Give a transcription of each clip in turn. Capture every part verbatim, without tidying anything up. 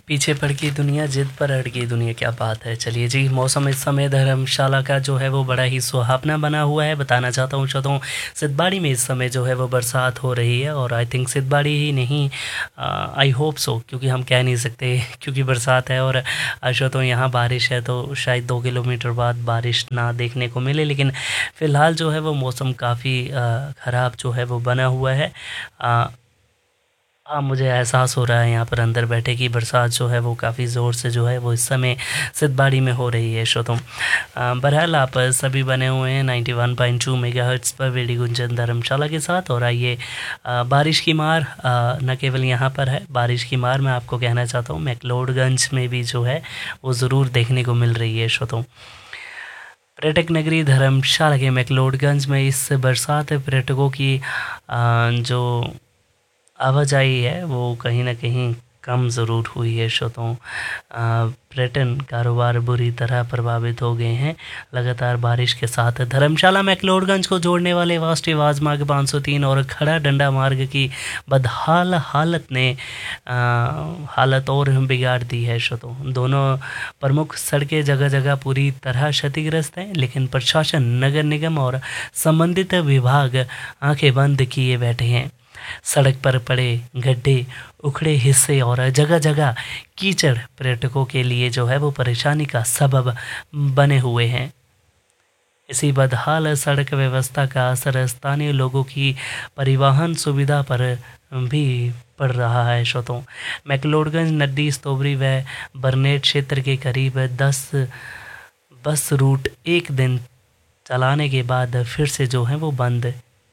पीछे पड़ गई दुनिया, जिद पर अड़ गई दुनिया, क्या बात है। चलिए जी, मौसम इस समय धर्मशाला का जो है वो बड़ा ही सुहावना बना हुआ है। बताना चाहता हूँ चाहता हूँ सिद्धबाड़ी में इस समय जो है वो बरसात हो रही है। और आई थिंक सिद्धबाड़ी ही नहीं, आई होप सो, क्योंकि हम कह नहीं सकते क्योंकि बरसात है। और अच्छा, तो यहाँ बारिश है तो शायद दो किलोमीटर बाद बारिश ना देखने को मिले। लेकिन फ़िलहाल जो है वो मौसम काफ़ी ख़राब जो है वो बना हुआ है। आ, हाँ, मुझे एहसास हो रहा है यहाँ पर अंदर बैठे कि बरसात जो है वो काफ़ी ज़ोर से जो है वो इस समय सिद्धबाड़ी में हो रही है। श्रोतों, बहरहाल आप सभी बने हुए हैं ninety one point two megahertz पर रेडियो गुंजन धर्मशाला के साथ। और आइए, बारिश की मार न केवल यहाँ पर है, बारिश की मार मैं आपको कहना चाहता हूँ मैक्लोडगंज में भी जो है वो ज़रूर देखने को मिल रही है। श्रोतों, पर्यटक नगरी धर्मशाला के मैक्लोडगंज में इस बरसात पर्यटकों की जो आवाजाही है वो कहीं ना कहीं कम ज़रूर हुई है। श्रोतों, पर्यटन कारोबार बुरी तरह प्रभावित हो गए हैं लगातार बारिश के साथ। धर्मशाला मैक्लोडगंज को जोड़ने वाले राष्ट्रीय राजमार्ग पाँच सौ तीन और खड़ा डंडा मार्ग की बदहाल हालत ने आ, हालत और बिगाड़ दी है। श्रोतों, दोनों प्रमुख सड़कें जगह जगह पूरी तरह क्षतिग्रस्त हैं, लेकिन प्रशासन, नगर निगम और संबंधित विभाग आंखें बंद किए बैठे हैं। सड़क पर पड़े गड्ढे, उखड़े हिस्से और जगह जगह कीचड़ पर्यटकों के लिए जो है वो परेशानी का सबब बने हुए हैं। इसी बदहाल सड़क व्यवस्था का असर स्थानीय लोगों की परिवहन सुविधा पर भी पड़ रहा है। श्रोतों, मैक्लोडगंज, नड्डी, स्तोबरी व बरनेट क्षेत्र के करीब दस बस रूट एक दिन चलाने के बाद फिर से जो है वो बंद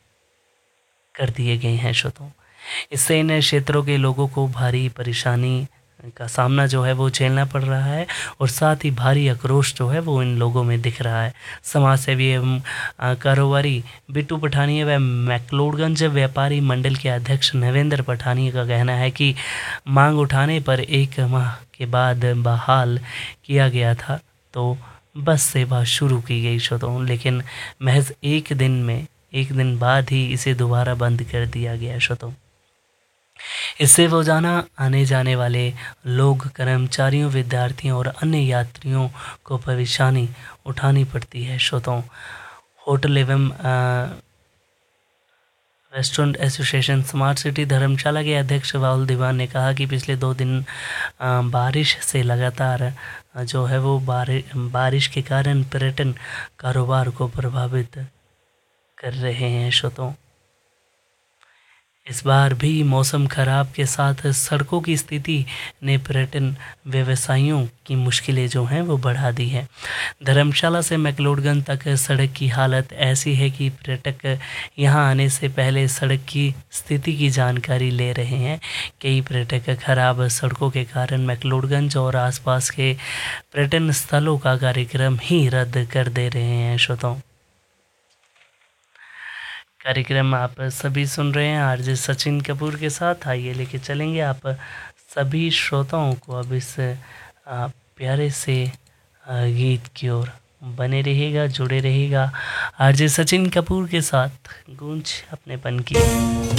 कर दिए गए हैं। श्रोतों, इससे इन क्षेत्रों के लोगों को भारी परेशानी का सामना जो है वो झेलना पड़ रहा है और साथ ही भारी आक्रोश जो है वो इन लोगों में दिख रहा है। समाज सेवी एवं कारोबारी बिट्टू पठानिया व मैक्लोडगंज व्यापारी मंडल के अध्यक्ष नरेंद्र पठानिया का कहना है कि मांग उठाने पर एक माह के बाद बहाल किया गया था तो बस सेवा शुरू की गई। श्रोतों, लेकिन महज एक दिन में एक दिन बाद ही इसे दोबारा बंद कर दिया गया। श्रोतों, इससे रोजाना आने जाने वाले लोग, कर्मचारियों, विद्यार्थियों और अन्य यात्रियों को परेशानी उठानी पड़ती है। श्रोतों, होटल एवं रेस्टोरेंट एसोसिएशन स्मार्ट सिटी धर्मशाला के अध्यक्ष राहुल दीवान ने कहा कि पिछले दो दिन आ, बारिश से लगातार जो है वो बारिश बारिश के कारण पर्यटन कारोबार को प्रभावित कर रहे हैं। श्रोतों, इस बार भी मौसम खराब के साथ सड़कों की स्थिति ने पर्यटन व्यवसायियों की मुश्किलें जो हैं वो बढ़ा दी है। धर्मशाला से मैक्लोडगंज तक सड़क की हालत ऐसी है कि पर्यटक यहां आने से पहले सड़क की स्थिति की जानकारी ले रहे हैं। कई पर्यटक खराब सड़कों के कारण मैक्लोडगंज और आसपास के पर्यटन स्थलों का कार्यक्रम ही रद्द कर दे रहे हैं। श्रोताओं, कार्यक्रम आप सभी सुन रहे हैं आरजे सचिन कपूर के साथ। आइए लेके चलेंगे आप सभी श्रोताओं को अब इस प्यारे से गीत की ओर। बने रहिएगा, जुड़े रहिएगा आरजे सचिन कपूर के साथ, गूंज अपनेपन की।